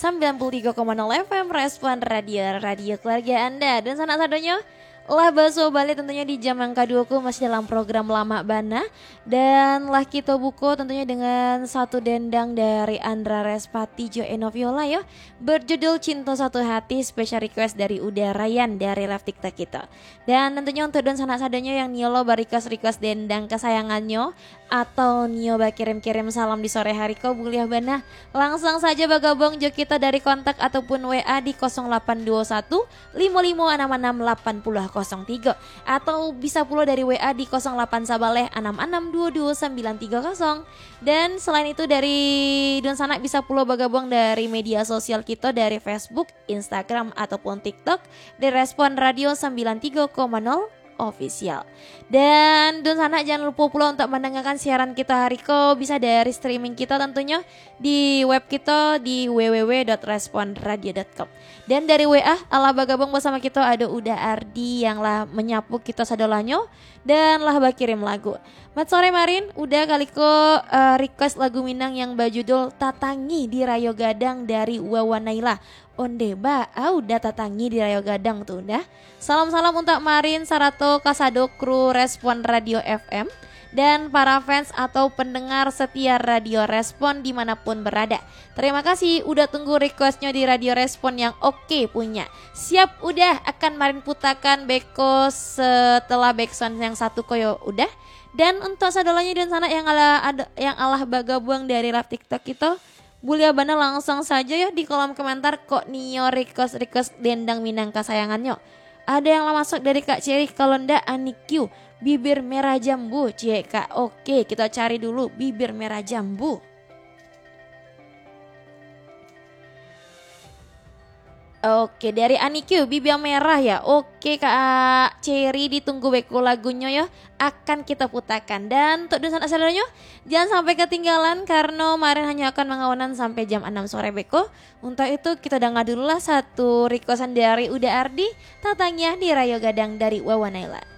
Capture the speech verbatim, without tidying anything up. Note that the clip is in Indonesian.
sembilan puluh tiga koma nol F M Respon Radio, radio keluarga Anda. Dan sanak sadonya lah baso balik tentunya di jam yang kedua masih dalam program Lama Bana. Dan lah kita buku tentunya dengan satu dendang dari Andra Respati Jo Enoviola ya, berjudul Cinta Satu Hati, special request dari Uda Ryan dari live TikTok kita. Dan tentunya untuk dan sanak sadonya yang niolo barikas request dendang kesayangannya atau Nio kirim-kirim salam di sore hari kau buliah bana, langsung saja bagabung jo kita dari kontak ataupun W A di nol delapan dua satu lima lima enam enam delapan nol nol tiga atau bisa pula dari W A di nol delapan sabaleh enam enam dua dua sembilan tiga nol. Dan selain itu dari Don Sanak bisa pula bagabung dari media sosial kita dari Facebook, Instagram ataupun TikTok di Respon Radio sembilan puluh tiga koma nol official. Dan Don Sanak jangan lupa pula untuk mendengarkan siaran kita hari ko bisa dari streaming kita tentunya di web kita di w w w dot respon radio dot com. Dan dari W A Allah bagabung bersama kita ada Uda Ardi yang lah menyapu kita sadolanyo dan lah bakirim lagu. Mat sore marin udah kali ko uh, request lagu Minang yang berjudul Tatangi di Rayo Gadang dari Wawa Naila. Onde ba, ah udah tatangi di Rayo Gadang tuh udah. Salam-salam untuk Marin Sarato Kasado kru Respon Radio F M dan para fans atau pendengar setia Radio Respon dimanapun berada. Terima kasih udah tunggu requestnya di Radio Respon yang oke punya. Siap udah akan Marin putakan beko setelah backsound yang satu koyo udah. Dan untuk sadolanya dan sana yang Allah ada yang Allah bagabung dari live TikTok itu, Bulia Bana langsung saja ya di kolom komentar kok Nio request request dendang Minang kesayangannya. Ada yang lah masuk dari Kak Ceri kalau ndak Anikyu bibir merah jambu cie Kak. Oke, kita cari dulu bibir merah jambu. Oke, dari Anikyu bibir merah ya. Oke Kak Ceri, ditunggu beko lagunya ya. Akan kita putakan. Dan untuk dosen asalnya jangan sampai ketinggalan karena kemarin hanya akan mengawanan sampai jam enam sore beko. Untuk itu kita dengar dulu lah satu requestan dari Uda Ardi, Tatangnya di Rayo Gadang dari Wawa Naila.